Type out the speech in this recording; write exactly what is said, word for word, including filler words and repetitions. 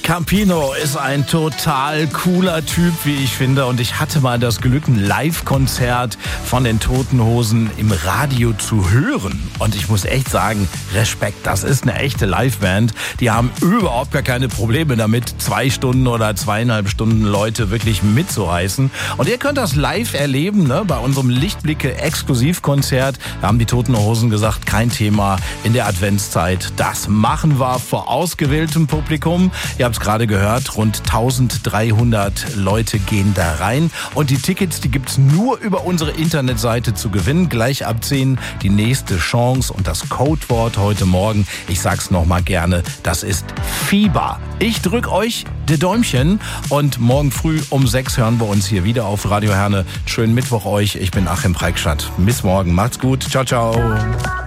Campino ist ein total cooler Typ, wie ich finde. Und ich hatte mal das Glück, ein Live-Konzert von den Toten Hosen im Radio zu hören. Und ich muss echt sagen, Respekt, das ist eine echte Live-Band. Die haben überhaupt gar keine Probleme damit, zwei Stunden oder zweieinhalb Stunden Leute wirklich mitzureißen. Und ihr könnt das live erleben, ne? Bei unserem Lichtblicke-Exklusivkonzert. Da haben die Toten Hosen gesagt, kein Thema in der Adventszeit. Das machen wir vor ausgewähltem Publikum. Ihr habt es gerade gehört, rund dreizehnhundert Leute gehen da rein. Und die Tickets, die gibt's nur über unsere Internetseite zu gewinnen. Gleich ab zehn die nächste Chance. Und das Codewort heute Morgen, ich sag's nochmal gerne, das ist Fieber. Ich drück euch die Däumchen und morgen früh um sechs hören wir uns hier wieder auf Radio Herne. Schönen Mittwoch euch. Ich bin Achim Preikschat. Bis morgen. Macht's gut. Ciao, ciao.